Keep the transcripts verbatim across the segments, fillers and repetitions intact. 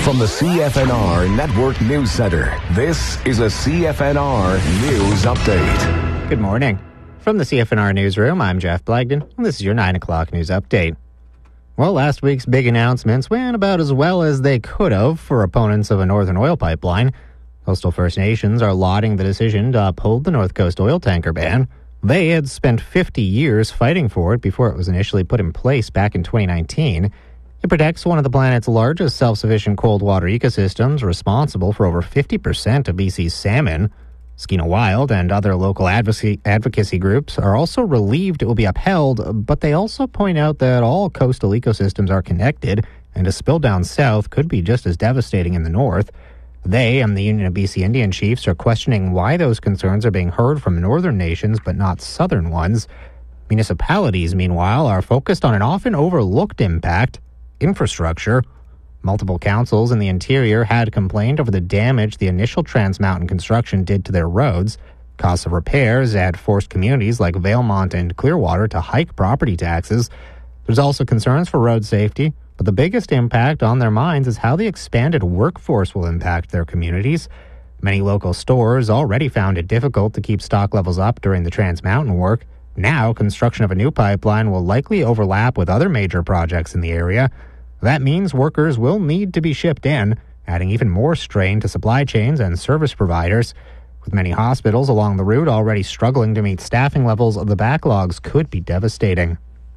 From the C F N R Network News Center, this is a C F N R News Update. Good morning. From the C F N R Newsroom, I'm Jeff Blagden, and this is your nine o'clock news update. Well, last week's big announcements went about as well as they could have for opponents of a Northern oil pipeline. Coastal First Nations are lauding the decision to uphold the North Coast oil tanker ban. They had spent fifty years fighting for it before it was initially put in place back in twenty nineteen. It protects one of the planet's largest self-sufficient cold water ecosystems, responsible for over fifty percent of B C's salmon. Skeena Wild and other local advocacy, advocacy groups are also relieved it will be upheld, but they also point out that all coastal ecosystems are connected, and a spill down south could be just as devastating in the north. They and the Union of B C Indian Chiefs are questioning why those concerns are being heard from northern nations but not southern ones. Municipalities, meanwhile, are focused on an often overlooked impact: infrastructure. Multiple councils in the interior had complained over the damage the initial Trans Mountain construction did to their roads. Costs of repairs had forced communities like Valemont and Clearwater to hike property taxes. There's also concerns for road safety, but the biggest impact on their minds is how the expanded workforce will impact their communities. Many local stores already found it difficult to keep stock levels up during the Trans Mountain work. Now, construction of a new pipeline will likely overlap with other major projects in the area. That means workers will need to be shipped in, adding even more strain to supply chains and service providers. With many hospitals along the route already struggling to meet staffing levels, the backlogs could be devastating.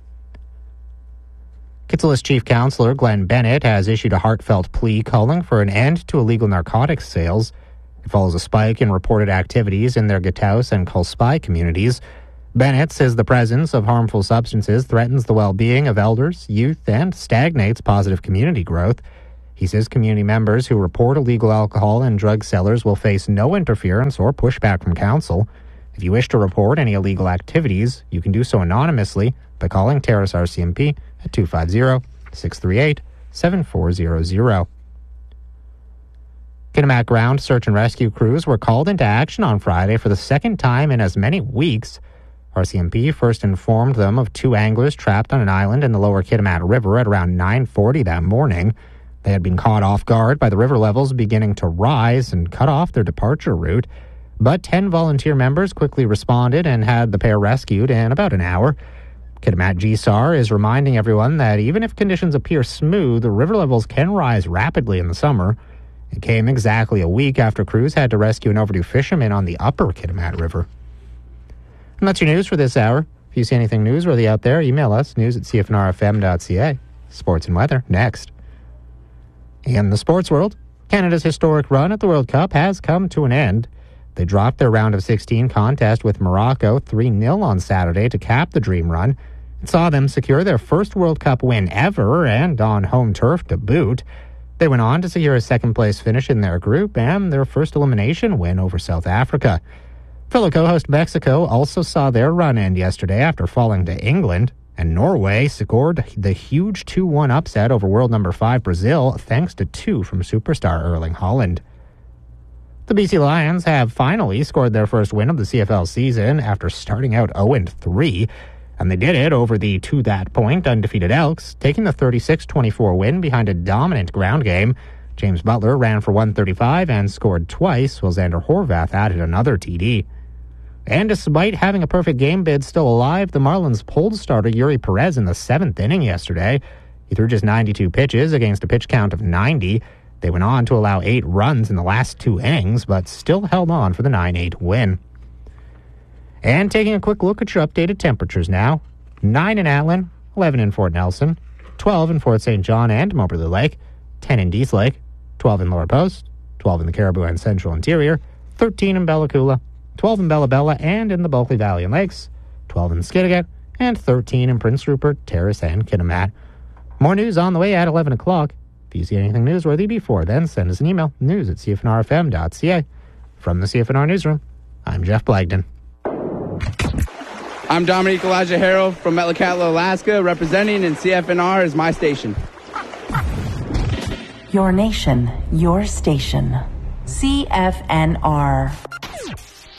Kittilas Chief Counselor Glenn Bennett has issued a heartfelt plea calling for an end to illegal narcotics sales. It follows a spike in reported activities in their Gataus and Culspy communities. Bennett says the presence of harmful substances threatens the well-being of elders, youth, and stagnates positive community growth. He says community members who report illegal alcohol and drug sellers will face no interference or pushback from council. If you wish to report any illegal activities, you can do so anonymously by calling Terrace R C M P at two five zero, six three eight, seven four zero zero. Kitimat ground search and rescue crews were called into action on Friday for the second time in as many weeks. R C M P first informed them of two anglers trapped on an island in the lower Kitimat River at around nine forty that morning. They had been caught off guard by the river levels beginning to rise and cut off their departure route. But ten volunteer members quickly responded and had the pair rescued in about an hour. Kitimat G S A R is reminding everyone that even if conditions appear smooth, the river levels can rise rapidly in the summer. It came exactly a week after crews had to rescue an overdue fisherman on the upper Kitimat River. And that's your news for this hour. If you see anything newsworthy out there, email us, news at c f n r f m dot c a. Sports and weather, next. In the sports world, Canada's historic run at the World Cup has come to an end. They dropped their round of sixteen contest with Morocco three nil on Saturday to cap the dream run. It saw them secure their first World Cup win ever, and on home turf to boot. They went on to secure a second-place finish in their group and their first elimination win over South Africa. Fellow co-host Mexico also saw their run end yesterday after falling to England, and Norway scored the huge two one upset over world number five Brazil thanks to two from superstar Erling Haaland. The B C Lions have finally scored their first win of the C F L season after starting out oh three, and they did it over the to that point undefeated Elks, taking the thirty-six twenty-four win behind a dominant ground game. James Butler ran for one thirty-five and scored twice, while Xander Horvath added another T D. And despite having a perfect game bid still alive, the Marlins pulled starter Yuri Perez in the seventh inning yesterday. He threw just ninety-two pitches against a pitch count of ninety. They went on to allow eight runs in the last two innings, but still held on for the nine eight win. And taking a quick look at your updated temperatures now. nine in Atlin, eleven in Fort Nelson, twelve in Fort Saint John and Moberly Lake, ten in Dease Lake, twelve in Lower Post, twelve in the Caribou and Central Interior, thirteen in Bella Coola, twelve in Bella Bella and in the Bulkley Valley and Lakes, twelve in Skidegate, and thirteen in Prince Rupert, Terrace, and Kitimat. More news on the way at eleven o'clock. If you see anything newsworthy before then, send us an email, news at c f n r f m dot c a. From the C F N R Newsroom, I'm Jeff Blagden. I'm Dominique Elijah Harrell from Metlakatla, Alaska, representing in C F N R as my station. Your nation, your station. C F N R.